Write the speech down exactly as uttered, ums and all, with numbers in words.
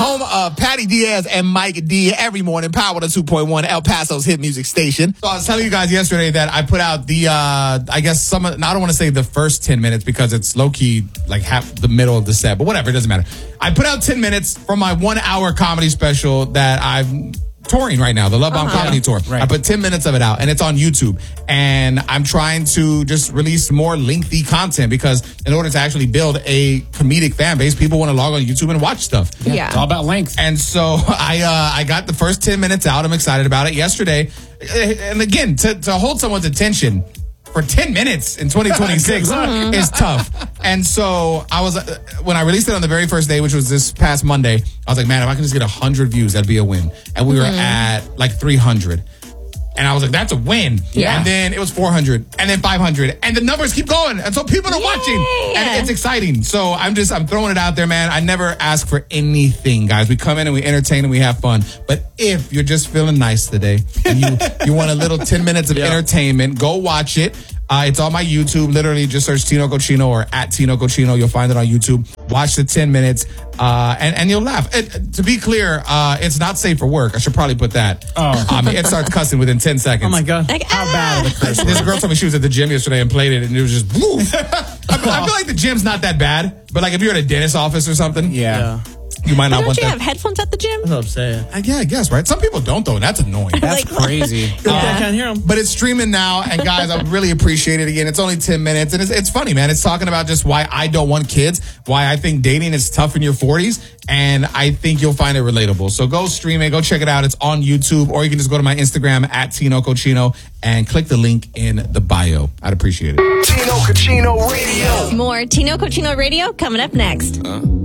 Home of Patty Diaz and Mike D every morning. Power to two point one, El Paso's hit music station. So I was telling you guys yesterday that I put out the, uh, I guess some, I don't want to say the first ten minutes because it's low-key like half the middle of the set, but whatever, it doesn't matter. I put out ten minutes from my one-hour comedy special that I'm touring right now, the Love Bomb uh-huh. Comedy Tour. Right. I put ten minutes of it out, and it's on YouTube. And I'm trying to just release more lengthy content because in order to actually build a comedic fan base, people want to log on YouTube and watch stuff. Yeah. yeah. It's all about length. And so I uh, I got the first ten minutes out. I'm excited about it. Yesterday, and again, to, to hold someone's attention for ten minutes in twenty twenty-six is tough. And so I was, uh, when I released it on the very first day, which was this past Monday, I was like, man, if I can just get one hundred views, that'd be a win. And we were mm-hmm. at like three hundred. And I was like, that's a win. Yeah. And then it was four hundred and then five hundred. And the numbers keep going. And so people are Yay! watching. And it's exciting. So I'm just, I'm throwing it out there, man. I never ask for anything, guys. We come in and we entertain and we have fun. But if you're just feeling nice today and you, you want a little ten minutes of yeah. entertainment, go watch it. Uh, it's on my YouTube. Literally, just search Tino Cochino or at Tino Cochino. You'll find it on YouTube. Watch the ten minutes, uh, and, and you'll laugh. It, to be clear, uh, it's not safe for work. I should probably put that. Oh. I mean, it starts cussing within ten seconds. Oh, my God. Like, How ah. bad of a curse word. This girl told me she was at the gym yesterday and played it, and it was just, woo. I, feel, I feel like the gym's not that bad, but like if you're at a dentist's office or something, yeah. yeah. You might not don't want you that. have headphones at the gym? That's what I'm saying. I, yeah, I guess, right? Some people don't, though, and that's annoying. That's like, crazy. Yeah. I can't hear them. But it's streaming now, and guys, I really appreciate it. Again, it's only ten minutes, and it's, it's funny, man. It's talking about just why I don't want kids, why I think dating is tough in your forties, and I think you'll find it relatable. So go stream it, go check it out. It's on YouTube, or you can just go to my Instagram, at Tino Cochino, and click the link in the bio. I'd appreciate it. Tino Cochino Radio. More Tino Cochino Radio coming up next. Uh.